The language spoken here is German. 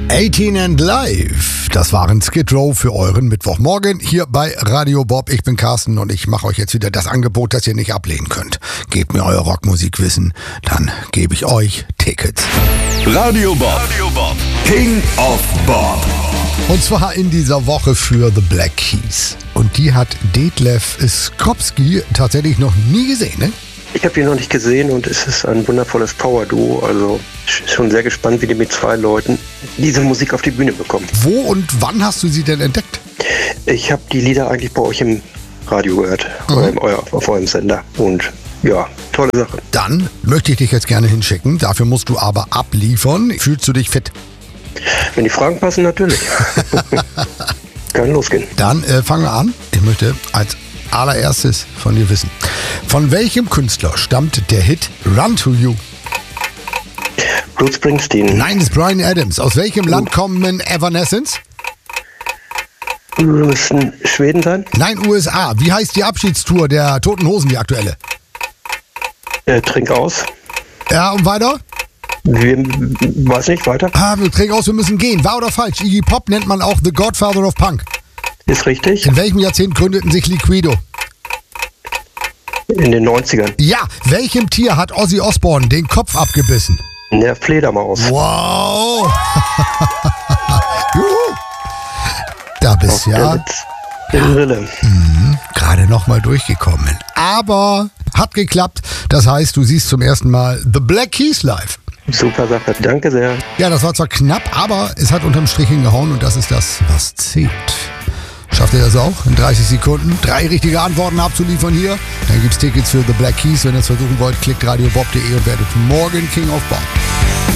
18 and Live, das waren Skid Row für euren Mittwochmorgen hier bei Radio Bob. Ich bin Carsten und ich mache euch jetzt wieder das Angebot, das ihr nicht ablehnen könnt. Gebt mir euer Rockmusikwissen, dann gebe ich euch Tickets. Radio Bob, King of Bob. Und zwar in dieser Woche für The Black Keys. Und die hat Detlef Skopski tatsächlich noch nie gesehen, ne? Ich habe ihn noch nicht gesehen und es ist ein wundervolles Power-Duo. Also schon sehr gespannt, wie die mit 2 Leuten diese Musik auf die Bühne bekommen. Wo und wann hast du sie denn entdeckt? Ich habe die Lieder eigentlich bei euch im Radio gehört, oder auf eurem Sender. Und ja, tolle Sache. Dann möchte ich dich jetzt gerne hinschicken. Dafür musst du aber abliefern. Fühlst du dich fit? Wenn die Fragen passen, natürlich. Kann losgehen. Dann fangen wir an. Ich möchte als allererstes von dir wissen. Von welchem Künstler stammt der Hit Run to You? Bruce Springsteen. Nein, das ist Bryan Adams. Aus welchem Land kommen Evanescence? Müssen Schweden sein? Nein, USA. Wie heißt die Abschiedstour der Toten Hosen, die aktuelle? Trink aus. Ja, und weiter? Weiß nicht, weiter. Trink aus, wir müssen gehen. Wahr oder falsch? Iggy Pop nennt man auch The Godfather of Punk. Ist richtig. In welchem Jahrzehnt gründeten sich Liquido? In den 90ern. Ja, welchem Tier hat Ozzy Osbourne den Kopf abgebissen? Der Fledermaus. Wow! Juhu. Da bist du ja gerade nochmal durchgekommen. Aber hat geklappt. Das heißt, du siehst zum ersten Mal The Black Keys live. Super Sache, danke sehr. Ja, das war zwar knapp, aber es hat unterm Strich hingehauen und das ist das, was zählt. Schafft ihr das auch? In 30 Sekunden 3 richtige Antworten abzuliefern hier? Dann gibt's Tickets für The Black Keys. Wenn ihr es versuchen wollt, klickt radiobob.de und werdet morgen King of Bob.